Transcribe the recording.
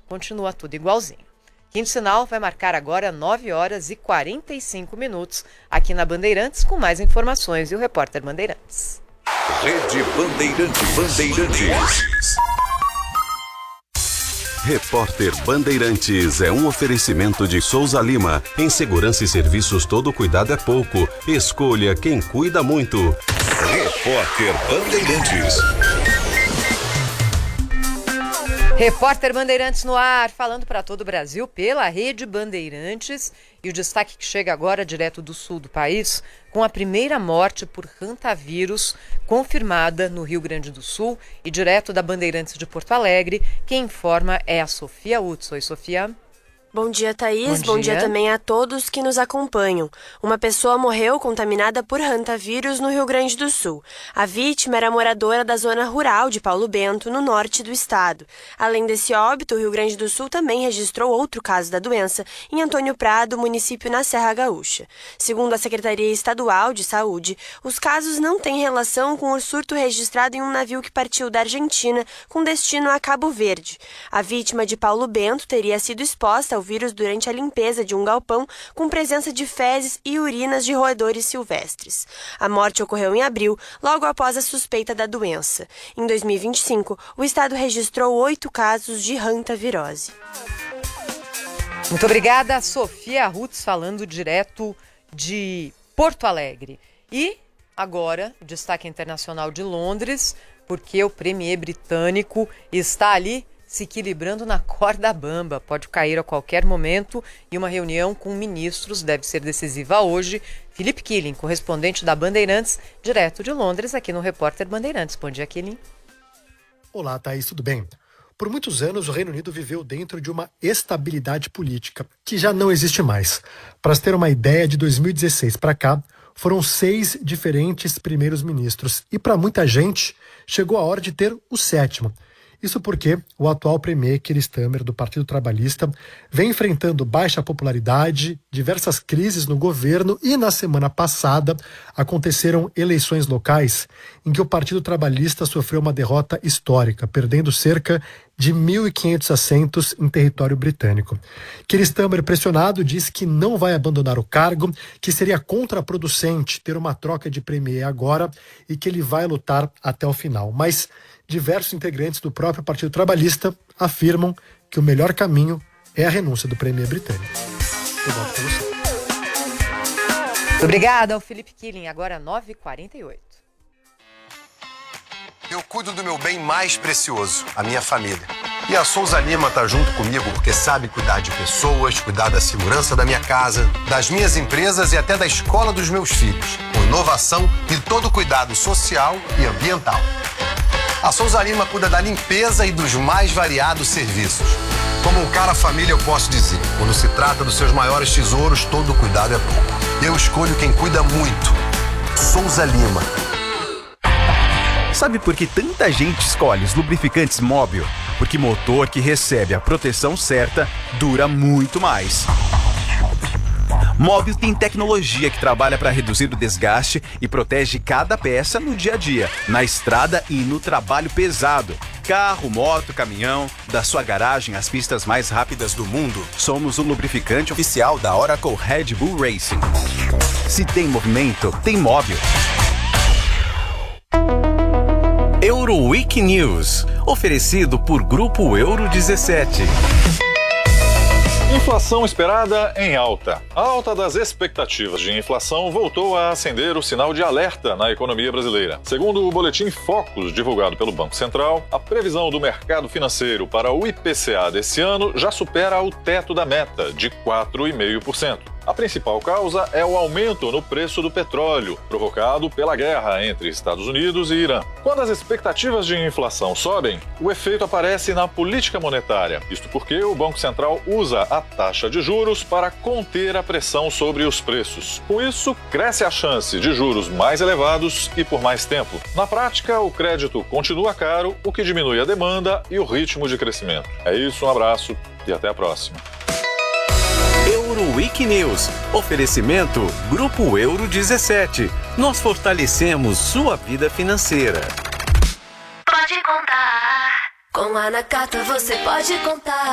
continua tudo igualzinho. Quinto sinal vai marcar agora 9 horas e 45 minutos aqui na Bandeirantes, com mais informações e o repórter Bandeirantes. Rede Bandeirantes. Repórter Bandeirantes é um oferecimento de Souza Lima. Em segurança e serviços, todo cuidado é pouco. Escolha quem cuida muito. Repórter Bandeirantes. Repórter Bandeirantes no ar, falando para todo o Brasil pela Rede Bandeirantes. E o destaque que chega agora direto do sul do país, com a primeira morte por hantavírus confirmada no Rio Grande do Sul e direto da Bandeirantes de Porto Alegre. Quem informa é a Sofia Utz. Oi, Sofia. Bom dia, Thaís. Bom dia também a todos que nos acompanham. Uma pessoa morreu contaminada por hantavírus no Rio Grande do Sul. A vítima era moradora da zona rural de Paulo Bento, no norte do estado. Além desse óbito, o Rio Grande do Sul também registrou outro caso da doença em Antônio Prado, município na Serra Gaúcha. Segundo a Secretaria Estadual de Saúde, os casos não têm relação com o surto registrado em um navio que partiu da Argentina com destino a Cabo Verde. A vítima de Paulo Bento teria sido exposta ao vírus durante a limpeza de um galpão com presença de fezes e urinas de roedores silvestres. A morte ocorreu em abril, logo após a suspeita da doença. Em 2025, o estado registrou 8 casos de hantavirose. Muito obrigada, Sofia Utz, falando direto de Porto Alegre. E agora, destaque internacional de Londres, porque o premier britânico está ali se equilibrando na corda bamba. Pode cair a qualquer momento e uma reunião com ministros deve ser decisiva hoje. Philip Killing, correspondente da Bandeirantes, direto de Londres, aqui no Repórter Bandeirantes. Bom dia, Killing. Olá, Thaís, tudo bem? Por muitos anos, o Reino Unido viveu dentro de uma estabilidade política que já não existe mais. Para se ter uma ideia, de 2016 para cá, foram 6 diferentes primeiros ministros. E para muita gente, chegou a hora de ter o 7º. Isso porque o atual premier, Keir Starmer, do Partido Trabalhista, vem enfrentando baixa popularidade, diversas crises no governo e, na semana passada, aconteceram eleições locais em que o Partido Trabalhista sofreu uma derrota histórica, perdendo cerca de 1.500 assentos em território britânico. Keir Starmer, pressionado, disse que não vai abandonar o cargo, que seria contraproducente ter uma troca de premier agora e que ele vai lutar até o final. Mas diversos integrantes do próprio Partido Trabalhista afirmam que o melhor caminho é a renúncia do premier britânico. Eu volto com você. Obrigada ao Philip Killing, agora 9h48. Eu cuido do meu bem mais precioso, a minha família. E a Souza Lima tá junto comigo porque sabe cuidar de pessoas, cuidar da segurança da minha casa, das minhas empresas e até da escola dos meus filhos, com inovação e todo cuidado social e ambiental. A Souza Lima cuida da limpeza e dos mais variados serviços. Como um cara família, eu posso dizer, quando se trata dos seus maiores tesouros, todo cuidado é pouco. Eu escolho quem cuida muito. Souza Lima. Sabe por que tanta gente escolhe os lubrificantes Móbil? Porque motor que recebe a proteção certa dura muito mais. Móbil tem tecnologia que trabalha para reduzir o desgaste e protege cada peça no dia a dia, na estrada e no trabalho pesado. Carro, moto, caminhão, da sua garagem às pistas mais rápidas do mundo, somos o lubrificante oficial da Oracle Red Bull Racing. Se tem movimento, tem Móbil. Euroweek News, oferecido por Grupo Euro 17. Inflação esperada em alta. A alta das expectativas de inflação voltou a acender o sinal de alerta na economia brasileira. Segundo o boletim Focus, divulgado pelo Banco Central, a previsão do mercado financeiro para o IPCA desse ano já supera o teto da meta, de 4,5%. A principal causa é o aumento no preço do petróleo, provocado pela guerra entre Estados Unidos e Irã. Quando as expectativas de inflação sobem, o efeito aparece na política monetária. Isto porque o Banco Central usa a taxa de juros para conter a pressão sobre os preços. Com isso, cresce a chance de juros mais elevados e por mais tempo. Na prática, o crédito continua caro, o que diminui a demanda e o ritmo de crescimento. É isso, um abraço e até a próxima. Euroweek News. Oferecimento Grupo Euro 17. Nós fortalecemos sua vida financeira. Pode contar. Com a Nakata você pode contar.